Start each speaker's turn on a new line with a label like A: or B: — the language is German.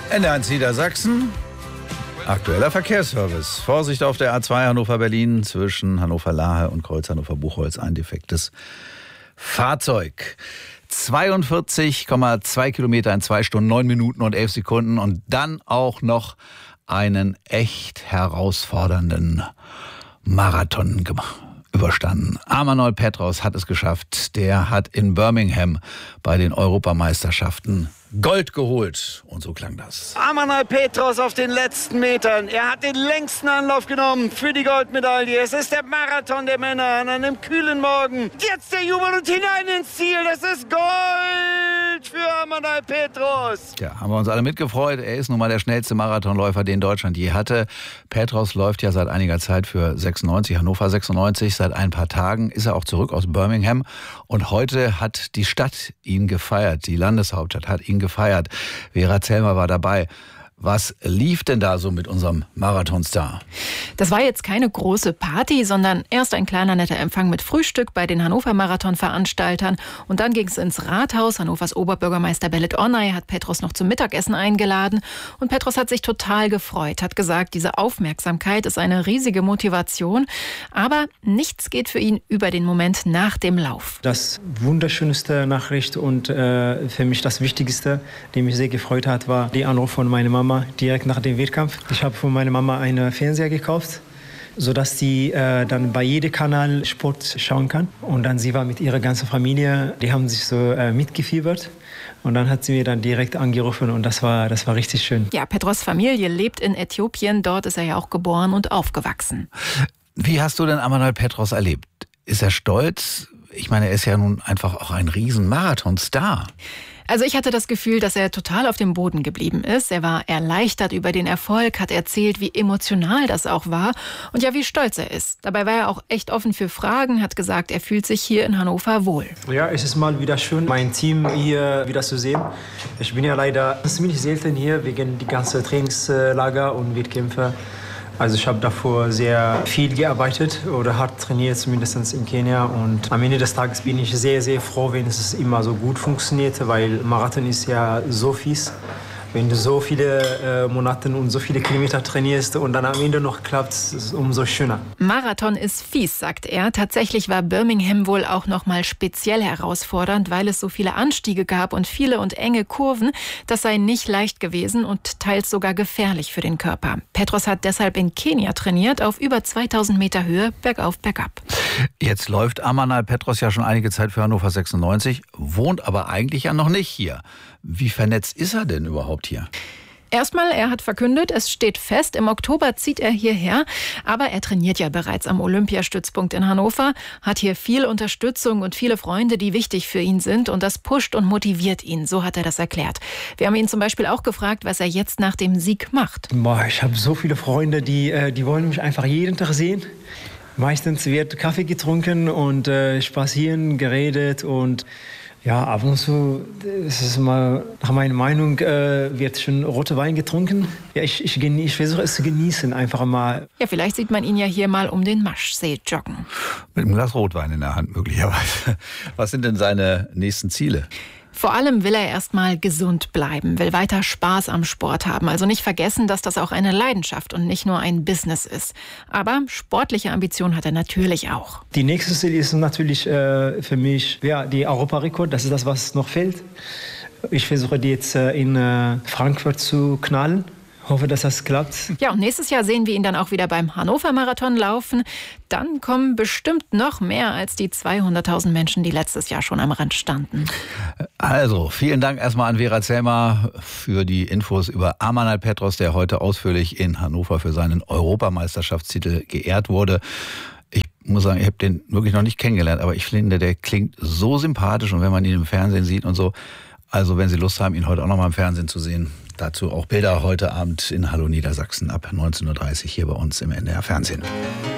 A: NDR1 Niedersachsen. Aktueller Verkehrsservice. Vorsicht auf der A2 Hannover-Berlin zwischen Hannover-Lahe und Kreuz Hannover-Buchholz. Ein defektes Fahrzeug. 42,2 Kilometer in 2 Stunden, 9 Minuten und 11 Sekunden. Und dann auch noch einen echt herausfordernden Marathon überstanden. Amanol Petros hat es geschafft. Der hat in Birmingham bei den Europameisterschaften Gold geholt. Und so klang das.
B: Amanol Petros auf den letzten Metern. Er hat den längsten Anlauf genommen für die Goldmedaille. Es ist der Marathon der Männer an einem kühlen Morgen. Jetzt der Jubel und hinein ins Ziel. Das ist Gold für Amanol Petros.
A: Ja, haben wir uns alle mitgefreut. Er ist nun mal der schnellste Marathonläufer, den Deutschland je hatte. Petros läuft ja seit einiger Zeit für 96, Hannover 96. Seit ein paar Tagen ist er auch zurück aus Birmingham. Und heute hat die Stadt ihn gefeiert. Die Landeshauptstadt hat ihn gefeiert. Vera Zellmer war dabei. Was lief denn da so mit unserem Marathonstar?
C: Das war jetzt keine große Party, sondern erst ein kleiner netter Empfang mit Frühstück bei den Hannover-Marathon-Veranstaltern. Und dann ging es ins Rathaus. Hannovers Oberbürgermeister Belit Onay hat Petros noch zum Mittagessen eingeladen. Und Petros hat sich total gefreut, hat gesagt, diese Aufmerksamkeit ist eine riesige Motivation. Aber nichts geht für ihn über den Moment nach dem Lauf.
D: Das wunderschönste Nachricht und für mich das Wichtigste, die mich sehr gefreut hat, war die Anruf von meiner Mama direkt nach dem Wettkampf. Ich habe von meiner Mama einen Fernseher gekauft, sodass sie dann bei jedem Kanal Sport schauen kann. Und dann sie war mit ihrer ganzen Familie, die haben sich so mitgefiebert. Und dann hat sie mir dann direkt angerufen und das war richtig schön.
C: Ja, Petros' Familie lebt in Äthiopien. Dort ist er ja auch geboren und aufgewachsen.
A: Wie hast du denn Amanol Petros erlebt? Ist er stolz? Ich meine, er ist ja nun einfach auch ein Riesen-Marathon-Star.
C: Also ich hatte das Gefühl, dass er total auf dem Boden geblieben ist. Er war erleichtert über den Erfolg, hat erzählt, wie emotional das auch war und ja, wie stolz er ist. Dabei war er auch echt offen für Fragen, hat gesagt, er fühlt sich hier in Hannover wohl.
D: Ja, es ist mal wieder schön, mein Team hier wieder zu sehen. Ich bin ja leider ziemlich selten hier wegen die ganzen Trainingslager und Wettkämpfe. Also ich habe davor sehr viel gearbeitet oder hart trainiert, zumindest in Kenia. Und am Ende des Tages bin ich sehr, sehr froh, wenn es immer so gut funktioniert, weil Marathon ist ja so fies. Wenn du so viele Monate und so viele Kilometer trainierst und dann am Ende noch klappt, ist es umso schöner.
C: Marathon ist fies, sagt er. Tatsächlich war Birmingham wohl auch noch mal speziell herausfordernd, weil es so viele Anstiege gab und viele und enge Kurven. Das sei nicht leicht gewesen und teils sogar gefährlich für den Körper. Petros hat deshalb in Kenia trainiert, auf über 2000 Meter Höhe, bergauf, bergab.
A: Jetzt läuft Amanol Petros ja schon einige Zeit für Hannover 96, wohnt aber eigentlich ja noch nicht hier. Wie vernetzt ist er denn überhaupt hier?
C: Erstmal, er hat verkündet, es steht fest, im Oktober zieht er hierher. Aber er trainiert ja bereits am Olympiastützpunkt in Hannover, hat hier viel Unterstützung und viele Freunde, die wichtig für ihn sind. Und das pusht und motiviert ihn, so hat er das erklärt. Wir haben ihn zum Beispiel auch gefragt, was er jetzt nach dem Sieg macht.
D: Ich habe so viele Freunde, die wollen mich einfach jeden Tag sehen. Meistens wird Kaffee getrunken und spazieren, geredet und ja, ab und zu, es ist mal, nach meiner Meinung, wird schon roter Wein getrunken. Ja, ich versuche es zu genießen, einfach mal.
C: Ja, vielleicht sieht man ihn ja hier mal um den Maschsee joggen.
A: Mit einem Glas Rotwein in der Hand möglicherweise. Was sind denn seine nächsten Ziele?
C: Vor allem will er erstmal gesund bleiben, will weiter Spaß am Sport haben. Also nicht vergessen, dass das auch eine Leidenschaft und nicht nur ein Business ist. Aber sportliche Ambitionen hat er natürlich auch.
D: Die nächste Ziel ist natürlich für mich die Europarekord. Das ist das, was noch fehlt. Ich versuche die jetzt in Frankfurt zu knallen. Hoffe, dass das klappt.
C: Ja, und nächstes Jahr sehen wir ihn dann auch wieder beim Hannover-Marathon laufen. Dann kommen bestimmt noch mehr als die 200.000 Menschen, die letztes Jahr schon am Rand standen.
A: Also, vielen Dank erstmal an Vera Zellmer für die Infos über Amanol Petros, der heute ausführlich in Hannover für seinen Europameisterschaftstitel geehrt wurde. Ich muss sagen, ich habe den wirklich noch nicht kennengelernt, aber ich finde, der klingt so sympathisch und wenn man ihn im Fernsehen sieht und so. Also, wenn Sie Lust haben, ihn heute auch noch mal im Fernsehen zu sehen, dazu auch Bilder heute Abend in Hallo Niedersachsen ab 19.30 Uhr hier bei uns im NDR Fernsehen.